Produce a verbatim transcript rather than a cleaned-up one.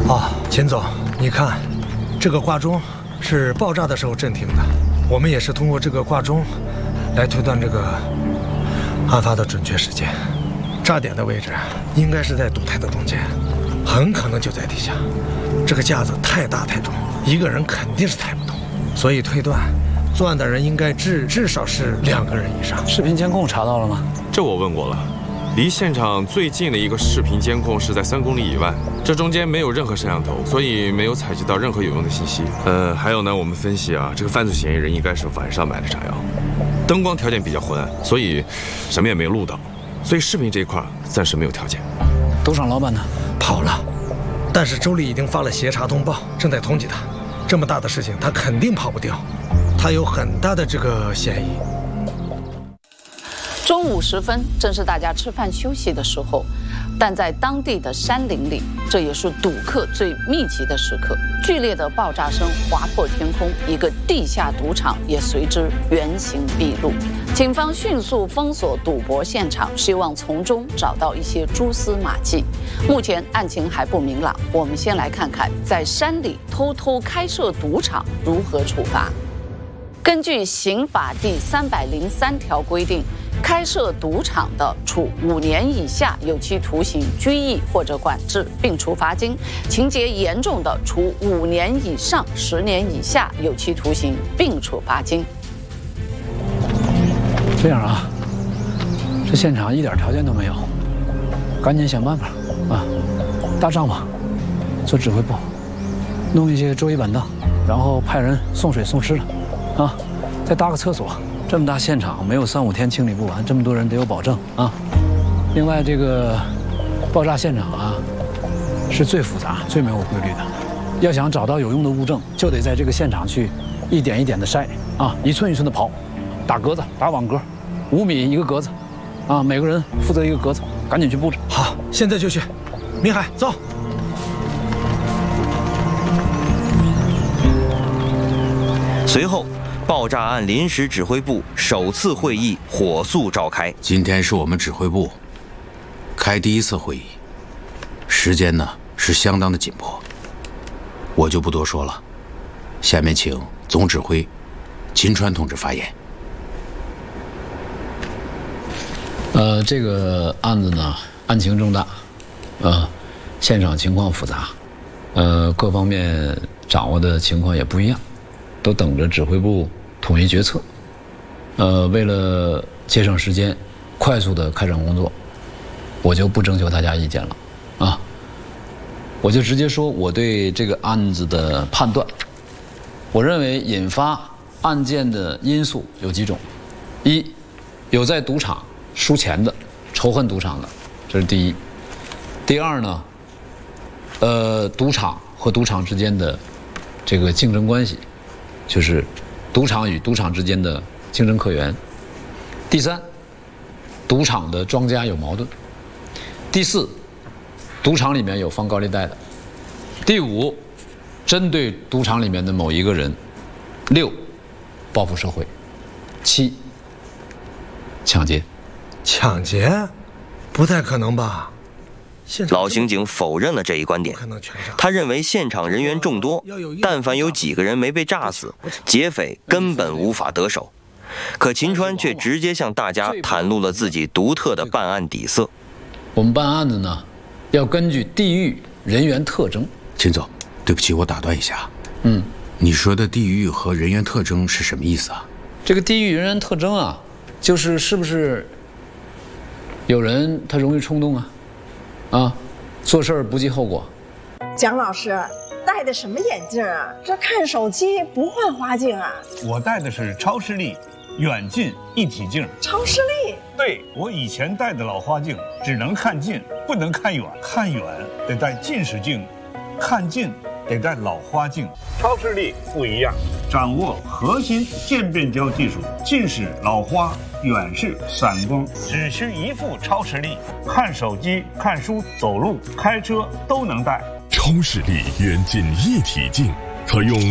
哦，秦总，你看，这个挂钟是爆炸的时候震停的，我们也是通过这个挂钟来推断这个案发的准确时间。炸点的位置应该是在堵台的中间，很可能就在地下。这个架子太大太重，一个人肯定是抬不动，所以推断作案的人应该至至少是两个人以上。 视频监控查到了吗？ 这我问过了。 离现场最近的一个视频监控是在三公里以外，这中间没有任何摄像头，所以没有采集到任何有用的信息。呃，还有呢，我们分析啊，这个犯罪嫌疑人应该是晚上买的炸药，灯光条件比较昏暗，所以什么也没有录到，所以视频这一块暂时没有条件。 赌场老板呢？ 跑了，但是周丽已经发了协查通报，正在通缉他。这么大的事情，他肯定跑不掉，他有很大的这个嫌疑。 中午时分，正是大家吃饭休息的时候，但在当地的山林里，这也是赌客最密集的时刻。剧烈的爆炸声划破天空，一个地下赌场也随之原形毕露。警方迅速封锁赌博现场，希望从中找到一些蛛丝马迹。目前案情还不明朗，我们先来看看在山里偷偷开设赌场如何处罚。根据刑法第三百零三条规定。 开设赌场的，处五年以下有期徒刑、拘役或者管制，并处罚金；情节严重的，处五年以上十年以下有期徒刑，并处罚金。 这样啊，这现场一点条件都没有，赶紧想办法啊！搭帐篷，做指挥部，弄一些桌椅板凳，然后派人送水送吃的，啊，再搭个厕所。 这么大现场，没有三五天清理不完，这么多人得有保证啊。另外，这个爆炸现场啊，是最复杂、最没有规律的。要想找到有用的物证，就得在这个现场去一点一点的筛啊，一寸一寸的刨，打格子、打网格，五米一个格子，啊，每个人负责一个格子，赶紧去布置。 好，现在就去。明海，走。 随后。 爆炸案临时指挥部首次会议火速召开。 今天是我们指挥部开第一次会议，时间呢是相当的紧迫，我就不多说了。下面请总指挥秦川同志发言。 呃，这个案子呢，案情重大，呃，现场情况复杂，呃，各方面掌握的情况也不一样，都等着指挥部。 统一决策，呃，为了节省时间，快速的开展工作，我就不征求大家意见了，啊，我就直接说我对这个案子的判断。我认为引发案件的因素有几种：一，有在赌场输钱的，仇恨赌场的，这是第一；第二呢，呃，赌场和赌场之间的这个竞争关系，就是。 赌场与赌场之间的竞争客源。第三，赌场的庄家有矛盾。第四，赌场里面有放高利贷的。第五，针对赌场里面的某一个人。六，报复社会。七，抢劫。 抢劫？不太可能吧？ 老刑警否认了这一观点，他认为现场人员众多，但凡有几个人没被炸死，劫匪根本无法得手。可秦川却直接向大家袒露了自己独特的办案底色。 我们办案子呢，要根据地域人员特征。 秦总，对不起，我打断一下。 嗯， 你说的地域和人员特征是什么意思啊？ 这个地域人员特征啊，就是是不是有人他容易冲动啊？ 啊，做事儿不计后果。 蒋老师戴的什么眼镜啊？这看手机不换花镜啊？ 我戴的是超视力远近一体镜。 超视力？ 对，我以前戴的老花镜只能看近，不能看远。看远得戴近视镜，看近得戴老花镜。超视力不一样，掌握核心渐变焦技术，近视、老花。 远视、散光，只需一副超视力，看手机、看书、走路、开车都能戴。 超视力远近一体镜，可用